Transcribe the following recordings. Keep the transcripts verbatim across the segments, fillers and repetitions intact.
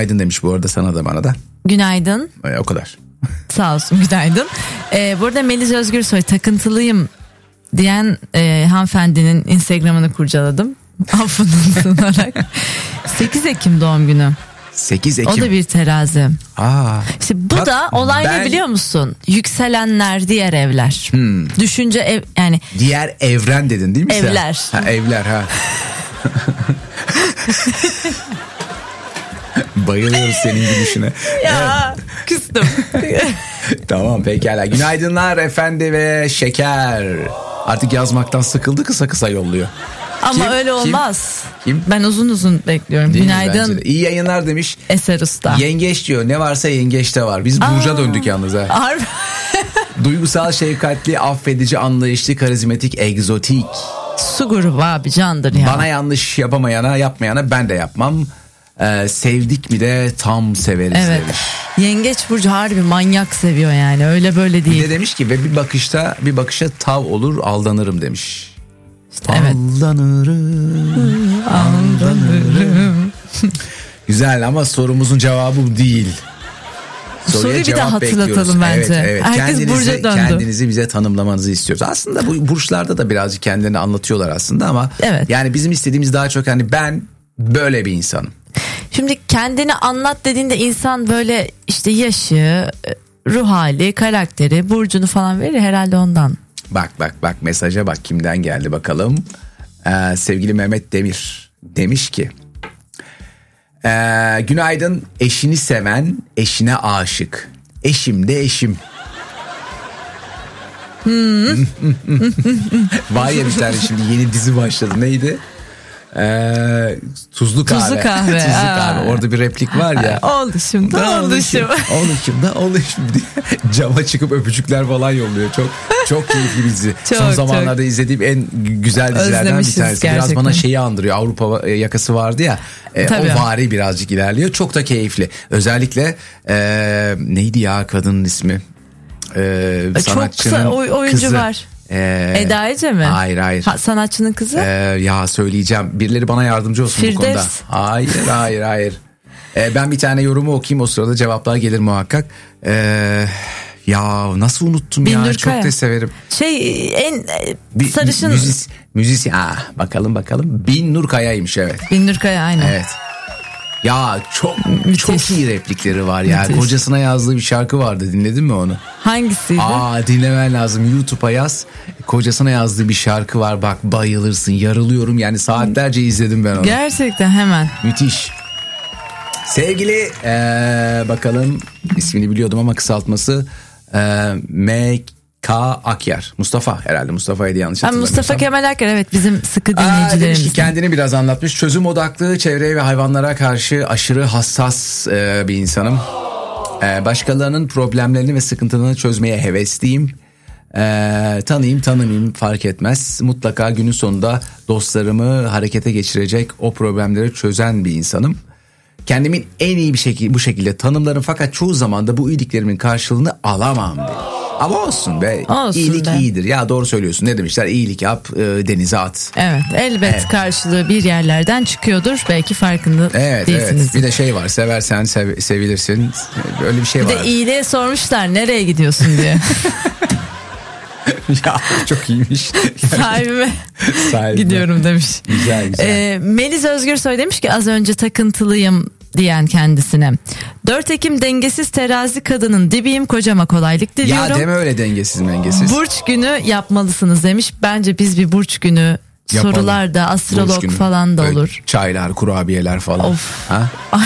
günaydın demiş bu arada sana da bana da. Günaydın. E, o kadar. Sağ olsun, günaydın. Ee, burada Melis Özgürsoy takıntılıyım diyen e, hanımefendinin Instagram'ını kurcaladım. Affını sunarak. sekiz Ekim doğum günü. sekiz Ekim. O da bir terazi. Aa. İşte bu Bak, da olay ben... ne biliyor musun? Yükselenler, diğer evler. Hmm. Düşünce ev, yani. Diğer evren dedin değil mi sen? Evler. Ha, evler ha. Bayılıyoruz senin gülüşüne. Ya evet. Küstüm. Tamam pekala. Günaydınlar efendi ve şeker. Artık yazmaktan sıkıldı, kısa kısa yolluyor. Ama Kim? öyle olmaz. Kim? Ben uzun uzun bekliyorum. Değil Günaydın. İyi yayınlar demiş. Eser Usta. Yengeç diyor. Ne varsa yengeçte var. Biz Burcu'ya döndük yalnız ha. Harbi. Duygusal, şefkatli, affedici, anlayışlı, karizmatik, egzotik. Su grubu abi, candır ya. Bana yanlış yapamayana, yapmayana ben de yapmam. Ee, sevdik mi de tam severiz evet. demiş. Yengeç burcu harbi manyak seviyor yani, öyle böyle değil. Bir de demiş ki ve bir bakışta bir bakışa tav olur aldanırım demiş. İşte evet. Aldanırım. Aldanırım. Güzel ama sorumuzun cevabı bu değil. Soruyu bir daha hatırlatalım bence. Evet, evet. Herkes kendinizi, burca döndü. Kendinizi bize tanımlamanızı istiyoruz. Aslında bu burçlarda da birazcık kendilerini anlatıyorlar aslında ama evet. Yani bizim istediğimiz daha çok hani ben böyle bir insanım. Şimdi kendini anlat dediğinde insan böyle işte yaşı, ruh hali, karakteri, burcunu falan verir herhalde ondan. Bak bak bak mesaja bak, kimden geldi bakalım. Ee, sevgili Mehmet Demir demiş ki ee, günaydın, eşini seven eşine aşık, eşim de eşim. Hmm. Var ya bir tane şimdi yeni dizi başladı, neydi? Ee, tuzlu kahve. Tuzlu kahve. Tuzlu kahve. Orada bir replik var ya. Oluşum da oluşum. Oluşum da oluşum diye cama çıkıp öpücükler falan yolluyor. Çok çok keyifli bir dizi. Çok, Son zamanlarda çok izlediğim en güzel dizilerden bir tanesi. Gerçekten. Biraz bana şeyi andırıyor. Avrupa yakası vardı ya. E, o vari birazcık ilerliyor. Çok da keyifli. Özellikle e, neydi ya kadının ismi? E, sanatçının çok kısa oyuncu kızı. var. Ee, Eda Ece mi? Hayır hayır. Ha, sanatçının kızı? Ee, ya söyleyeceğim. Birileri bana yardımcı olsun Firdevs. bu konuda. Hayır hayır hayır. Ee, ben bir tane yorumu okuyayım, o sırada cevaplar gelir muhakkak. Ee, ya nasıl unuttum Binnur ya. Kaya. Çok da severim. Şey en bir, sarışın. Müzis, müzis, ah, bakalım bakalım. Binnur Kaya'ymış evet. Binnur Kaya aynen. Evet. Ya çok Müthiş. çok iyi replikleri var ya. Müthiş. Kocasına yazdığı bir şarkı vardı, dinledin mi onu? Hangisiydi? Aa, dinlemen lazım, YouTube'a yaz. Kocasına yazdığı bir şarkı var, bak bayılırsın, yarılıyorum yani, saatlerce izledim ben onu. Gerçekten hemen. Müthiş. Sevgili ee, bakalım ismini biliyordum ama kısaltması ee, M K Akyar. Mustafa herhalde, Mustafa'ydı yanlış hatırlamıyorsam. Mustafa Kemal Akyar, evet, bizim sıkı Aa, demiş dinleyicilerimiz. ki kendini biraz anlatmış. Çözüm odaklı, çevreye ve hayvanlara karşı aşırı hassas ee, bir insanım. Ee, başkalarının problemlerini ve sıkıntılarını çözmeye hevesliyim. Ee, tanıyayım tanımayayım fark etmez. Mutlaka günün sonunda dostlarımı harekete geçirecek, o problemleri çözen bir insanım. Kendimin en iyi bir şekilde bu şekilde tanımlarım, fakat çoğu zaman da bu iyiliklerimin karşılığını alamam demiş. Ama olsun be. Olsun iyilik be. iyidir. Ya doğru söylüyorsun. Ne demişler? İyilik yap, e, denize at. Evet, elbet evet. Karşılığı bir yerlerden çıkıyordur. Belki farkında evet, değilsiniz. Evet. Bir de şey var. Seversen sev, sevilirsin. Öyle bir şey bir var. Bir de iyiliğe sormuşlar nereye gidiyorsun diye. Ya çok iyiymiş. Sahibime Sahibime gidiyorum demiş. Güzel güzel. Ee, Melis Özgürsoy demiş ki az önce takıntılıyım diyen kendisine. dört Ekim dengesiz terazi kadının dibiyim, kocama kolaylık diliyorum. Ya deme öyle dengesiz dengesiz. Burç günü yapmalısınız demiş. Bence biz bir burç günü yapalım. Sorularda astrolog falan da olur. Böyle çaylar, kurabiyeler falan. Of. Ha?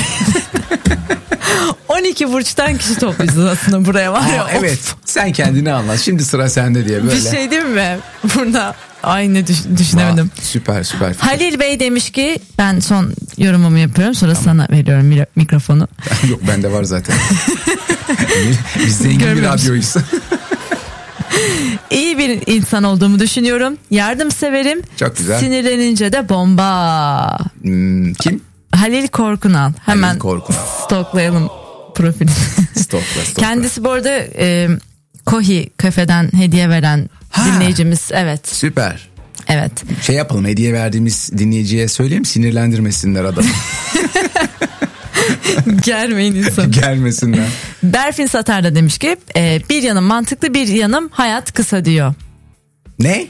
on iki burçtan kişi toplayacağız aslında buraya var ya. Aa, evet of. Sen kendini anlat, şimdi sıra sende diye böyle. Bir şey değil mi? Burada aynı düş- düşünemedim. Aa, süper süper. Fikir. Halil Bey demiş ki ben son yorumumu yapıyorum, sonra tamam. Sana veriyorum mi- mikrofonu. Yok, bende var zaten. Biz zengin bir radyoyuz. İyi bir insan olduğumu düşünüyorum. Yardımseverim. Çok güzel. Sinirlenince de bomba. Hmm, kim? Halil Korkunal. Hemen Halil Korkunal. Stoklayalım profilini. Stokla, stokla. Kendisi bu arada e, Kohi kafeden hediye veren ha, dinleyicimiz. Evet. Süper. Evet. Şey yapalım, hediye verdiğimiz dinleyiciye söyleyeyim, sinirlendirmesinler adamı. Germeyin insanı. Germesinler. Berfin Satar da demiş ki e, bir yanım mantıklı, bir yanım hayat kısa diyor. Ne?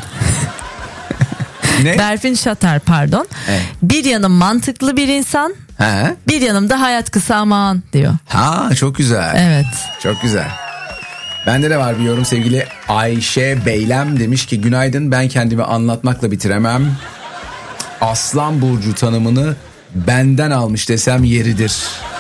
Ne? Berfin Satar pardon. Evet. Bir yanım mantıklı bir insan, Ha? bir yanım da hayat kısa aman diyor. Ha, çok güzel. Evet. Çok güzel. Bende de var bir yorum, sevgili Ayşe Beylem demiş ki günaydın, ben kendimi anlatmakla bitiremem. Aslan burcu tanımını benden almış desem yeridir.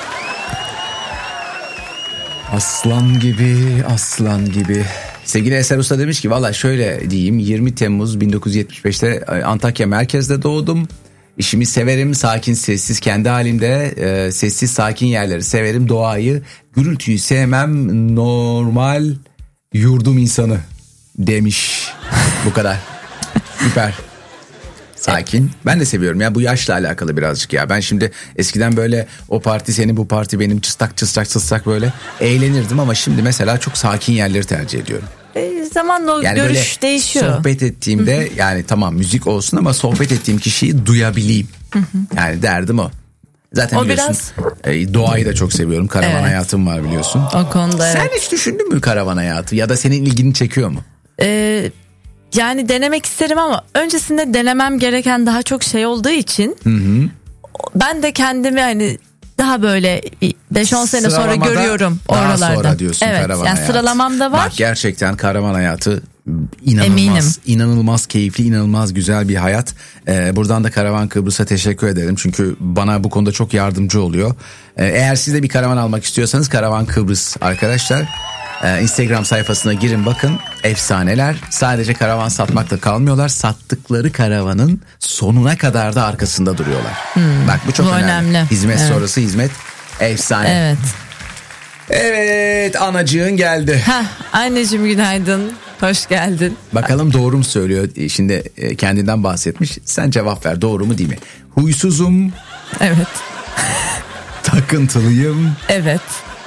Aslan gibi, aslan gibi. Sevgili Eser Usta demiş ki valla şöyle diyeyim, yirmi Temmuz bin dokuz yüz yetmiş beşte Antakya merkezde doğdum. İşimi severim, sakin sessiz kendi halimde, e, sessiz sakin yerleri severim, doğayı, gürültüyü sevmem, normal yurdum insanı demiş. Bu kadar. Süper. Sakin. Ben de seviyorum ya, bu yaşla alakalı birazcık ya. Ben şimdi eskiden böyle o parti senin, bu parti benim, çıstak çıstak çıstak böyle eğlenirdim ama şimdi mesela çok sakin yerleri tercih ediyorum. E, zamanla o Yani görüş değişiyor. Sohbet ettiğimde yani tamam müzik olsun ama sohbet ettiğim kişiyi duyabileyim. Yani derdim o. Zaten O biliyorsun e, doğayı da çok seviyorum. Karavan Evet. hayatım var biliyorsun. O konuda Sen evet. hiç düşündün mü karavan hayatı ya da senin ilgini çekiyor mu? Ee, yani denemek isterim ama öncesinde denemem gereken daha çok şey olduğu için Hı hı. ben de kendimi hani daha böyle beş on sene sonra Sıralamada görüyorum daha oralarda. sonra diyorsun evet, karavan yani hayatı. sıralamamda var. Bak gerçekten karavan hayatı inanılmaz, Eminim. inanılmaz keyifli, inanılmaz güzel bir hayat. Ee, buradan da Karavan Kıbrıs'a teşekkür ederim. Çünkü bana bu konuda çok yardımcı oluyor. Ee, eğer siz de bir karavan almak istiyorsanız Karavan Kıbrıs arkadaşlar. Ee, Instagram sayfasına girin bakın, efsaneler. Sadece karavan satmakla kalmıyorlar. Sattıkları karavanın sonuna kadar da arkasında duruyorlar. Hmm, Bak bu çok bu önemli. önemli. Hizmet Evet. sonrası hizmet, efsane. Evet. Evet, anacığın geldi. Heh, anneciğim günaydın. Hoş geldin. Bakalım doğru mu söylüyor? Şimdi e, kendinden bahsetmiş. Sen cevap ver, doğru mu değil mi? Huysuzum, Evet. takıntılıyım, Evet.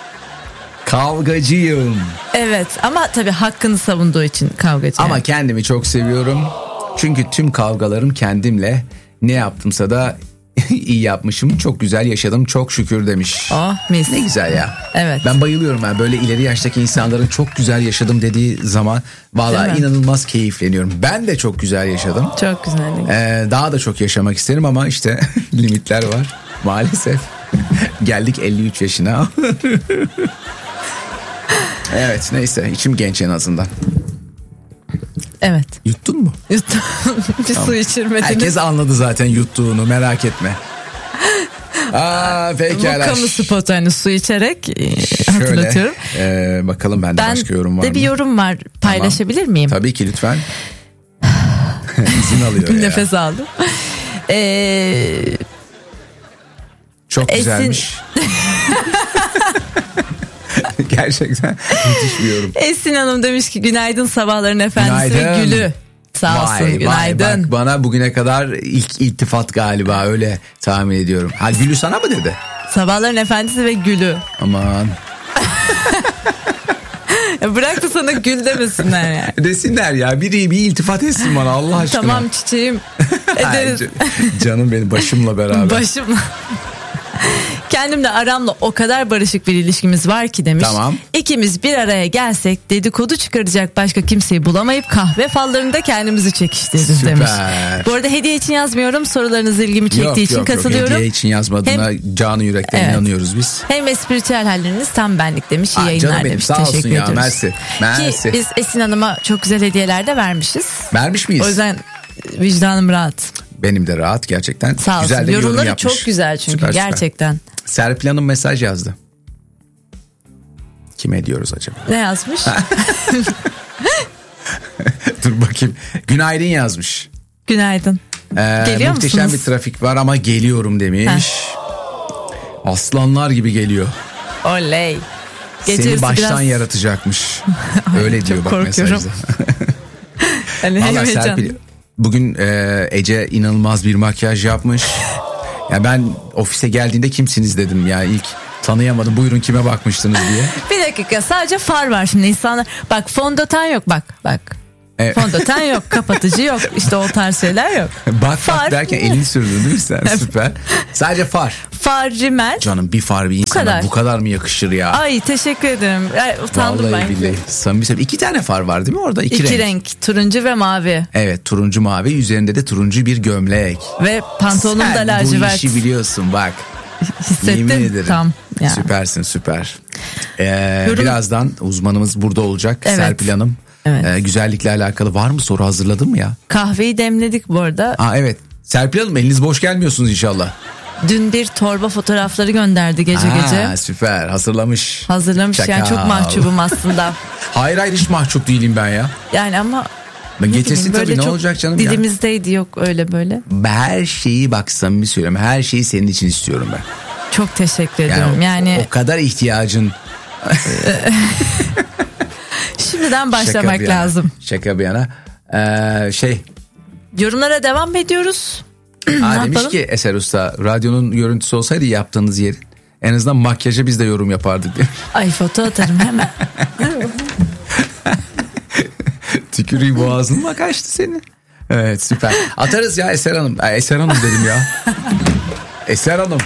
kavgacıyım. Evet ama tabii hakkını savunduğu için kavgacı. Ama kendimi çok seviyorum. Çünkü tüm kavgalarım kendimle. Ne yaptımsa da iyi yapmışım. Çok güzel yaşadım, çok şükür demiş. Oh mis. Ne güzel ya. Evet. Ben bayılıyorum ben böyle ileri yaştaki insanların çok güzel yaşadım dediği zaman vallahi Değil mi? inanılmaz keyifleniyorum. Ben de çok güzel yaşadım. Çok güzel. Ee, daha da çok yaşamak isterim ama işte limitler var maalesef. Geldik elli üç yaşına. Evet, neyse, içim genç en azından. Evet. Yuttun mu? Yuttum. Bir su içirmediniz. Herkes anladı zaten yuttuğunu, merak etme. Aa, Bu pekala. kamu spotu hani su içerek e, Şöyle, hatırlatıyorum. e, bakalım bende Ben başka yorum var de mı? bir yorum var, paylaşabilir miyim? Tabii ki, lütfen. İzin alıyor ya. Nefes aldım. Ee, Çok Esin- güzelmiş. Gerçekten müthiş bir yorum. Esin Hanım demiş ki günaydın sabahların efendisi Günaydın. ve gülü. Sağ olsun, Vay, günaydın. vay, bak bana bugüne kadar ilk iltifat galiba, öyle tahmin ediyorum. Ha, Gülü sana mı dedi? Sabahların efendisi ve gülü. Aman. Ya bırak da sana gül demesinler yani. Desinler ya, biri bir iltifat etsin bana Allah aşkına. Tamam çiçeğim. Ay, Ederiz. can- Canım benim, başımla beraber. Başımla. Kendimle aramla o kadar barışık bir ilişkimiz var ki demiş. Tamam. İkimiz bir araya gelsek dedikodu çıkaracak başka kimseyi bulamayıp kahve fallarında kendimizi çekiştiririz Süper. demiş. Bu arada hediye için yazmıyorum. Sorularınız ilgimi çektiği Yok, için yok, yok. katılıyorum. Hediye için yazmadığına canı yürekten Evet. inanıyoruz biz. Hem espritüel halleriniz tam benlik demiş. İyi Ay, yayınlar canım benim, demiş. sağ Teşekkür olsun ya, ediyoruz. mersi. Mersi. Ki biz Esin Hanım'a çok güzel hediyeler de vermişiz. Vermiş miyiz? O yüzden vicdanım rahat. Benim de rahat gerçekten. Sağ olsun. Güzel de bir yorum Yorumları yapmış. çok güzel çünkü Süper, süper. gerçekten. Serpil Hanım mesaj yazdı. Kime diyoruz acaba? Ne yazmış? Dur bakayım. Günaydın yazmış. Günaydın. Ee, Geliyor muhteşem musunuz? bir trafik var ama geliyorum demiş. Aslanlar gibi geliyor. Oley. Gece Seni yarısı baştan biraz- yaratacakmış. Öyle diyor bak korkuyorum. mesajda. Hani Valla heyecan. Serpil, bugün e, Ece inanılmaz bir makyaj yapmış. Ya ben ofise geldiğinde kimsiniz dedim ya, ilk tanıyamadım, buyurun kime bakmıştınız diye. Bir dakika, sadece far var şimdi insanlar. Bak fondöten yok, bak bak. Evet. Fondöten yok, kapatıcı yok, işte o tarz şeyler yok. Bak Far. bak derken elini sürdün değil mi sen? Süper. Sadece far. Far, rimel. Canım bir far bir insana bu kadar, bu kadar mı yakışır ya? Ay teşekkür ederim. Ay, utandım vallahi ben. Billahi. Samimi söyleyeyim. İki tane far var değil mi orada? İki, İki renk. renk. Turuncu ve mavi. Evet, turuncu mavi, üzerinde de turuncu bir gömlek. Ve pantolonum da lacivert. Sen bu işi biliyorsun bak. Hissettim. Yemin ederim. Tam. Yani. Süpersin, süper. Ee, birazdan uzmanımız burada olacak. Evet. Serpil Hanım. Evet. Ee, güzellikle alakalı var mı soru, hazırladın mı ya? Kahveyi demledik bu arada. Aa, evet. Serpil Hanım, eliniz boş gelmiyorsunuz inşallah. Dün bir torba fotoğrafları gönderdi gece Aa, gece. Süper, hazırlamış. Hazırlamış. Çakal. Yani çok mahcubum aslında. Hayır hayır, hiç mahcup değilim ben ya. Yani ama Ben ne getirsin bileyim, tabii, ne çok olacak canım dilimizdeydi, yok öyle böyle. ya. Her şeyi, bak samimi söylüyorum, her şeyi senin için istiyorum ben. Çok teşekkür Yani ediyorum. o, Yani o kadar ihtiyacın. şimdiden başlamak Şaka bir yana. lazım. Şaka bir yana. Ee, şey. Yorumlara devam ediyoruz. Aa, demiş ki Eser Usta, radyonun görüntüsü olsaydı yaptığınız yerin, en azından makyaja biz de yorum yapardık diye. Ay foto atarım hemen. Tükürüğü boğazın mı kaçtı senin? Evet, süper. Atarız ya Eser Hanım. Ay, Eser Hanım dedim ya. Eser Hanım.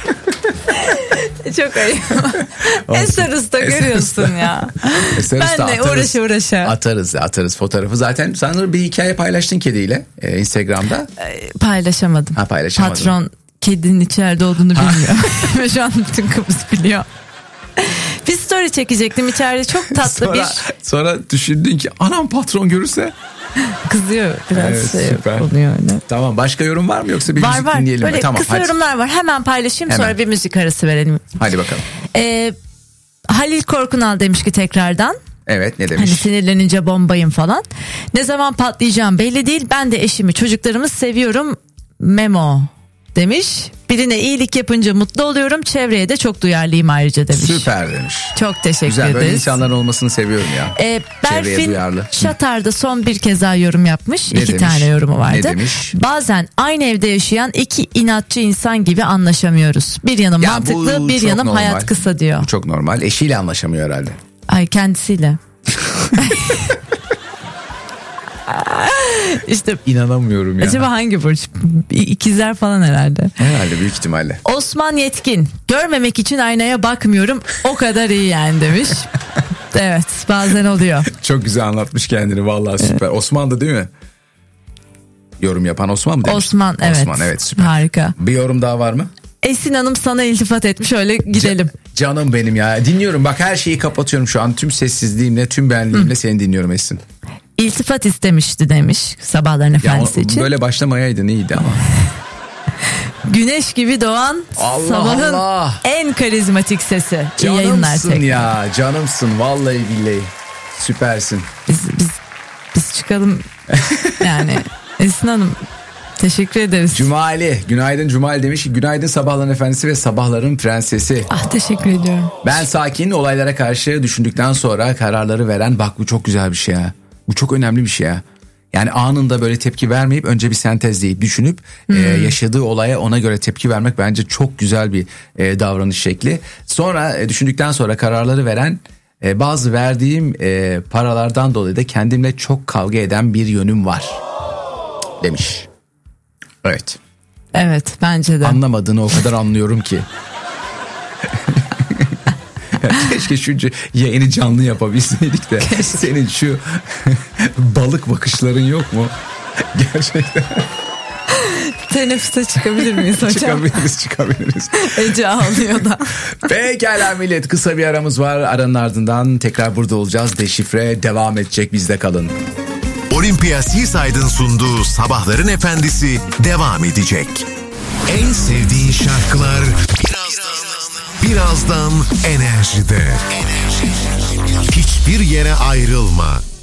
Çok ayıp. Eser Usta Eser görüyorsun Usta. ya. Eser Ben Usta, de atarız. uğraşa uğraşa. Atarız atarız fotoğrafı. Zaten sanırım bir hikaye paylaştın kediyle e, Instagram'da. Paylaşamadım. Ha, paylaşamadın. Patron kedinin içeride olduğunu bilmiyor. Ve şu an bütün Kıbrıs biliyor. Bir story çekecektim, içeride çok tatlı sonra, bir. Sonra düşündün ki anam patron görürse. Kızıyor biraz, Evet, şey süper. oluyor öyle. Tamam, başka yorum var mı yoksa bir Var müzik var. dinleyelim Böyle mi? Tamam, kısa hadi. yorumlar var. Hemen paylaşayım, Hemen. sonra bir müzik arası verelim. Hadi bakalım. Ee, Halil Korkunal demiş ki tekrardan. Evet, ne demiş? Hani sinirlenince bombayım falan. Ne zaman patlayacağım belli değil. Ben de eşimi, çocuklarımı seviyorum. Memo demiş. Birine iyilik yapınca mutlu oluyorum. Çevreye de çok duyarlıyım ayrıca demiş. Süper demiş. Çok teşekkür Güzel, ederiz. böyle insanların olmasını seviyorum ya. Ee, Çevreye Berfin duyarlı. Şatar'da son bir kez daha yorum yapmış. Ne İki demiş? tane yorumu vardı. Ne demiş? Bazen aynı evde yaşayan iki inatçı insan gibi anlaşamıyoruz. Bir yanım Ya mantıklı, bu bir çok yanım normal. hayat kısa diyor. Bu çok normal. Eşiyle anlaşamıyor herhalde. Ay, kendisiyle. İşte İnanamıyorum ya. acaba hangi burç? İkizler falan herhalde. Herhalde, büyük ihtimalle. Osman Yetkin, görmemek için aynaya bakmıyorum, o kadar iyi yani demiş. Evet, bazen oluyor. Çok güzel anlatmış kendini, vallahi süper. Evet. Osman da değil mi? Yorum yapan Osman mı demiş? Osman, evet. Osman, evet, süper. Harika. Bir yorum daha var mı? Esin Hanım sana iltifat etmiş, öyle gidelim. Ca- canım benim ya. Dinliyorum bak, her şeyi kapatıyorum şu an. Tüm sessizliğimle, tüm benliğimle Hı. seni dinliyorum Esin. İltifat istemişti demiş Sabahların Efendisi ya o, için. Böyle başlamayaydın iyiydi ama. Güneş gibi doğan Allah sabahın Allah. en karizmatik sesi. İyi yayınlar Canımsın tekrar. ya, canımsın vallahi billahi. Süpersin. Biz, biz, biz çıkalım yani. Esin Hanım, teşekkür ederiz. Cumali, günaydın Cumali demiş ki günaydın Sabahların Efendisi ve Sabahların Prensesi. Ah, teşekkür ediyorum. Ben sakin, olaylara karşı düşündükten sonra kararları veren, bak bu çok güzel bir şey ya. Bu çok önemli bir şey ya. Yani anında böyle tepki vermeyip önce bir sentezleyip düşünüp hmm. e, yaşadığı olaya ona göre tepki vermek bence çok güzel bir e, davranış şekli. Sonra e, düşündükten sonra kararları veren, e, bazı verdiğim e, paralardan dolayı da kendimle çok kavga eden bir yönüm var demiş. Evet. Evet, bence de. Anlamadığını o kadar anlıyorum ki. Keşke şu yayını canlı yapabilseydik de. Keşke. Senin şu balık bakışların yok mu? Gerçekten. Teneffüse çıkabilir miyiz hocam? Çıkabiliriz çıkabiliriz. Ece ağlıyor da. Pekala millet, kısa bir aramız var. Aranın ardından tekrar burada olacağız. Deşifre devam edecek, bizde kalın. Olympia Seaside'ın sunduğu Sabahların Efendisi devam edecek. En sevdiğin şarkılar birazdan, birazdan Enerji'de. Enerji. Hiçbir yere ayrılma.